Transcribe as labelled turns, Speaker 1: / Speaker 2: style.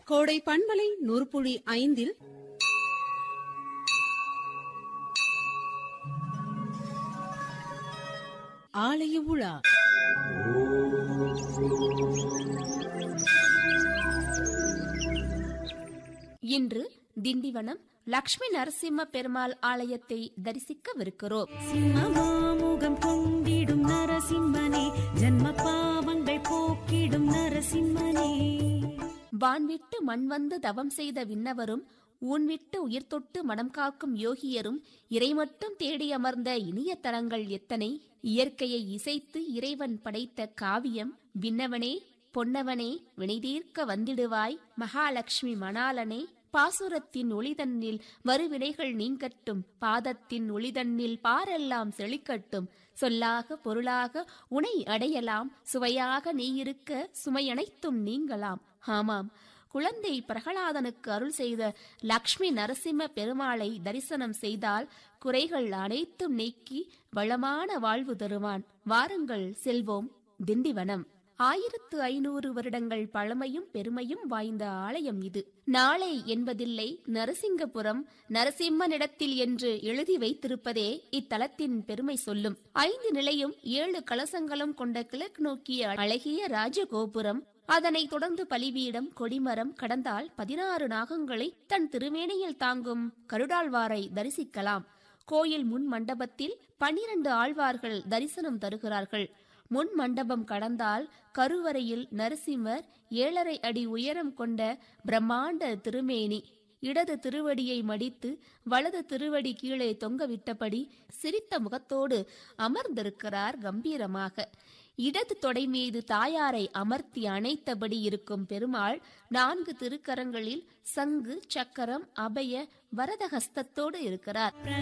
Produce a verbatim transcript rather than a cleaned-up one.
Speaker 1: கோடை பண்பலை நூற்புழி ஐந்தில் ஆலய உலா.
Speaker 2: இன்று திண்டிவனம் லட்சுமி நரசிம்ம பெருமாள் ஆலயத்தை தரிசிக்கவிருக்கிறோம்.
Speaker 3: சிம்மமாமுகம் கொண்டிடும் நரசிம்மனே, ஜன்ம பாவங்கள் போக்கிடும் நரசிம்மனே.
Speaker 2: வான்விட்டு மண் வந்து தவம் செய்த விண்ணவரும், ஊன்விட்டு உயிர் தொட்டு மனம் காக்கும் யோகியரும், இறை மட்டும் தேடி அமர்ந்த இனிய தலங்கள் எத்தனை. இயற்கையை இசைத்து இறைவன் படைத்த காவியம். விண்ணவனே பொன்னவனே வினைதீர்க்க வந்திடுவாய், மகாலட்சுமி மணாலனே. பாசுரத்தின் ஒளிதன்னில் வருவினைகள் நீங்கட்டும், பாதத்தின் ஒளிதன்னில் பாரெல்லாம் செழிக்கட்டும். சொல்லாக பொருளாக உனை அடையலாம், சுவையாக நீ இருக்க சுமையனைத்தும் நீங்கலாம். ஆமாம், குழந்தை பிரகலாதனுக்கு அருள் செய்த லட்சுமி நரசிம்ம பெருமாளை தரிசனம் செய்தால் குறைகள் அனைத்தும் நீக்கி வளமான வாழ்வு தருவான். வாருங்கள் செல்வோம் திண்டிவனம். ஆயிரத்து ஐநூறு வருடங்கள் பழமையும் பெருமையும் வாய்ந்த ஆலயம் இது. நாளை என்பதில்லை, நரசிங்கபுரம் நரசிம்மனிடத்தில் என்று எழுதி வைத்திருப்பதே இத்தலத்தின் பெருமை சொல்லும். ஐந்து நிலையும் ஏழு கலசங்களும் கொண்ட கிழக்கு நோக்கிய அழகிய ராஜகோபுரம், அதனை தொடர்ந்து பலிபீடம், கொடிமரம் கடந்தால் பதினாறு நாகங்களை தன் திருமேனியில் தாங்கும் கருடாழ்வாரை தரிசிக்கலாம். கோயில் முன் மண்டபத்தில் பனிரண்டு ஆழ்வார்கள் தரிசனம் தருகிறார்கள். முன் மண்டபம் கடந்தால் கருவறையில் நரசிம்மர் ஏழரை அடி உயரம் கொண்ட பிரம்மாண்ட திருமேனி. இடது திருவடியை மடித்து வலது திருவடி கீழே தொங்கவிட்டபடி சிரித்த முகத்தோடு அமர்ந்திருக்கிறார் கம்பீரமாக. இடது தொடை மீது தாயாரை அமர்த்தி அணைத்தபடி இருக்கும் பெருமாள் நான்கு திருக்கரங்களில் சங்கு, சக்கரம், அபய, வரதஹஸ்தத்தோடு இருக்கிறார்.